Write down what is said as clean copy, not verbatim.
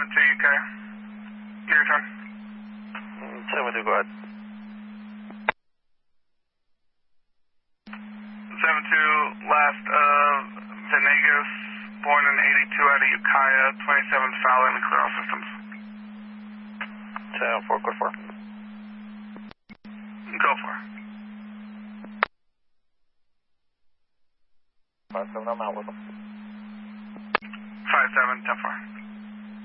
UK. Your turn. 72, go ahead. 72, last Venegas, born in 82 out of Ukiah, 27 fouling the clear all systems. 4, code 4. Go for it. 5-7, I'm out with them. 5-7, 10-4.